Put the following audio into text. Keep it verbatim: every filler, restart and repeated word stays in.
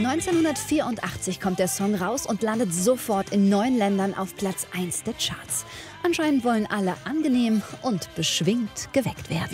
neunzehnhundertvierundachtzig kommt der Song raus und landet sofort in neun Ländern auf Platz eins der Charts. Anscheinend wollen alle angenehm und beschwingt geweckt werden.